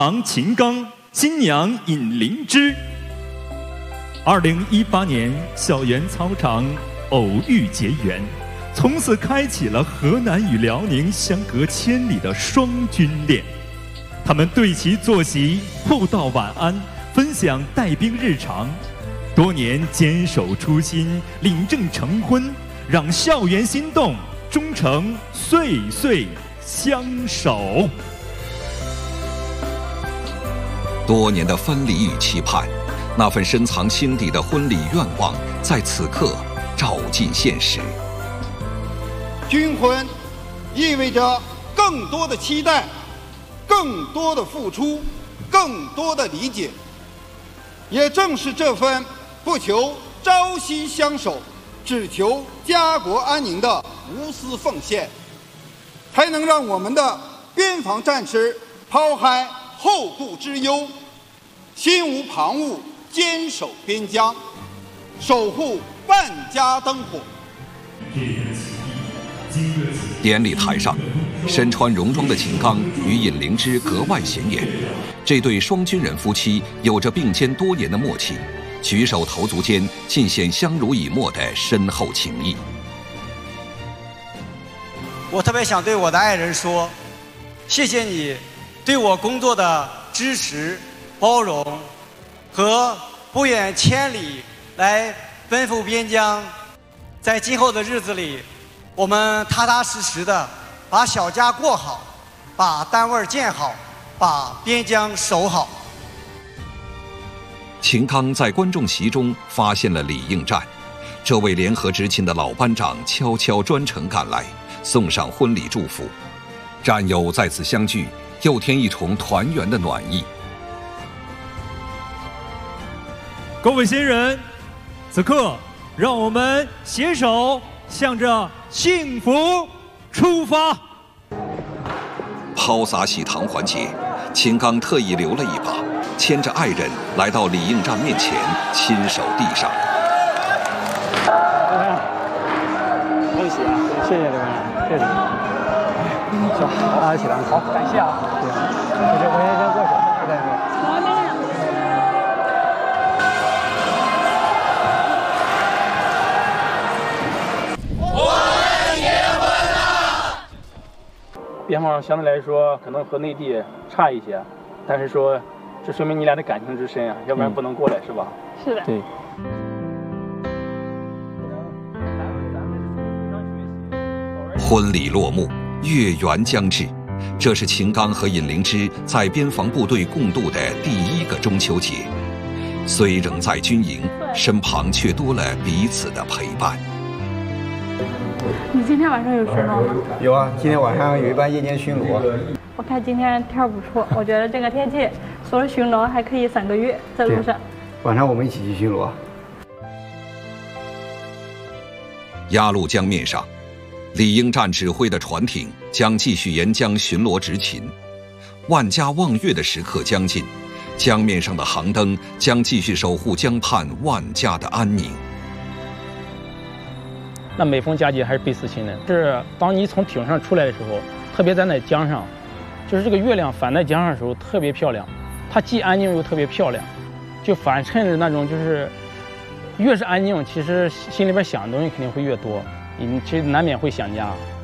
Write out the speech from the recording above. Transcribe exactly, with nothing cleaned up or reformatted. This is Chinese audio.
郎秦刚，新娘尹灵芝。二零一八年，校园操场偶遇结缘，从此开启了河南与辽宁相隔千里的双军恋。他们对齐坐席，互道晚安，分享带兵日常。多年坚守初心，领证成婚，让校园心动，终成岁岁相守。 多年的分离与期盼，那份深藏心底的婚礼愿望，在此刻照进现实。 军婚意味着更多的期待，更多的付出，更多的理解。也正是这份不求朝夕相守，只求家国安宁的无私奉献，才能让我们的边防战士抛开后顾之忧，心无旁骛，坚守边疆，守护万家灯火。 典礼台上，身穿戎装的秦刚与尹灵芝格外显眼。这对双军人夫妻有着并肩多年的默契，举手投足间尽显相濡以沫的深厚情谊。 我特别想对我的爱人说，谢谢你对我工作的支持、包容和不远千里来奔赴边疆。在今后的日子里，我们踏踏实实的把小家过好，把单位建好，把边疆守好。 秦刚在观众席中发现了李应战，这位联合执勤的老班长悄悄专程赶来，送上婚礼祝福。战友在此相聚，又添一重团圆的暖意。 各位新人，此刻让我们携手向着幸福出发。 抛洒喜糖环节，秦刚特意留了一把，牵着爱人来到李应战面前，亲手递上。 恭喜啊！谢谢刘班长，谢谢。行，啊，喜糖，好，感谢啊。我先我先先过去，再说。边防相对来说可能和内地差一些，但是说这说明你俩的感情之深啊，要不然不能过来，是吧？ 是的。 对。 婚礼落幕，月圆将至，这是秦刚和尹灵芝在边防部队共度的第一个中秋节。虽仍在军营，身旁却多了彼此的陪伴。 你今天晚上有巡逻吗？ 有啊，今天晚上有一班夜间巡逻。 我看今天天不错，我觉得这个天气除了巡逻还可以三个月在路上。 晚上我们一起去巡逻。 鸭绿江面上，李应战指挥的船艇将继续沿江巡逻执勤。万家望月的时刻将近，江面上的航灯将继续守护江畔万家的安宁。 那每逢佳节还是倍思亲的。是当你从艇上出来的时候，特别在那江上，就是这个月亮反在江上的时候特别漂亮，它既安静又特别漂亮，就反衬着那种就是越是安静，其实心里边想的东西肯定会越多，你其实难免会想家。